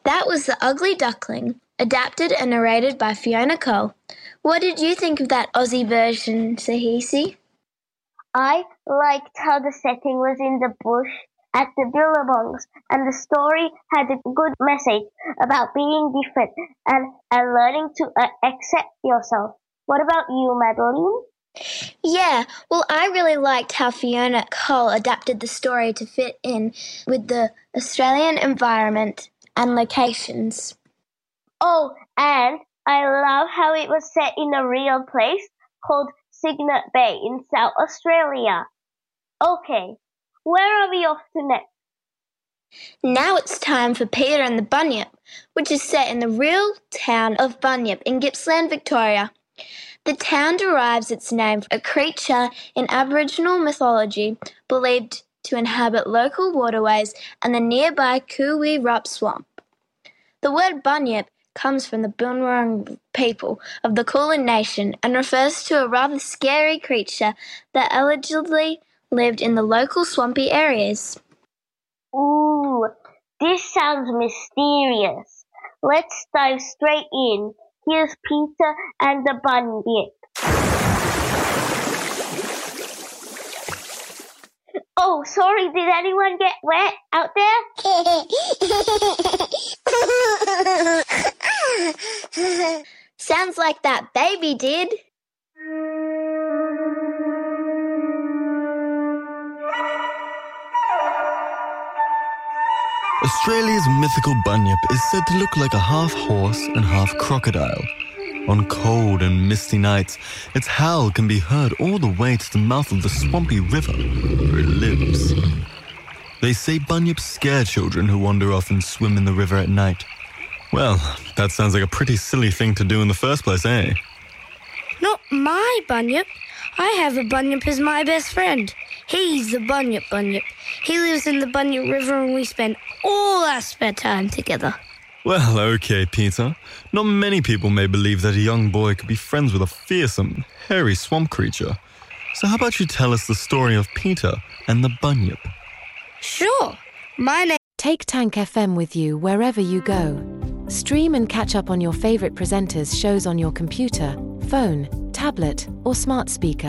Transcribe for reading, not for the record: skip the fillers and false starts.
That was The Ugly Duckling, adapted and narrated by Fiona Cole. What did you think of that Aussie version, Sahisi? I liked how the setting was in the bush at the Billabongs, and the story had a good message about being different and learning to accept yourself. What about you, Madeline? Yeah, well, I really liked how Fiona Cole adapted the story to fit in with the Australian environment and locations. Oh, and I love how it was set in a real place called Cygnet Bay in South Australia. Okay, where are we off to next? Now it's time for Peter and the Bunyip, which is set in the real town of Bunyip in Gippsland, Victoria. The town derives its name from a creature in Aboriginal mythology believed to inhabit local waterways and the nearby Koo-wee-rup swamp. The word Bunyip comes from the Boonwurrung people of the Kulin Nation and refers to a rather scary creature that allegedly lived in the local swampy areas. Ooh, this sounds mysterious. Let's dive straight in. Here's Peter and the Bunyip. Oh, sorry, did anyone get wet out there? Sounds like that baby did. Australia's mythical Bunyip is said to look like a half horse and half crocodile. On cold and misty nights, its howl can be heard all the way to the mouth of the swampy river where it lives. They say Bunyips scare children who wander off and swim in the river at night. Well, that sounds like a pretty silly thing to do in the first place, eh? Not my Bunyip. I have a Bunyip as my best friend. He's the Bunyip. He lives in the Bunyip River and we spend all our spare time together. Well, okay, Peter. Not many people may believe that a young boy could be friends with a fearsome, hairy swamp creature. So how about you tell us the story of Peter and the Bunyip? Sure. My name... Take Tank FM with you wherever you go. Stream and catch up on your favorite presenters' shows on your computer, phone, tablet, or smart speaker.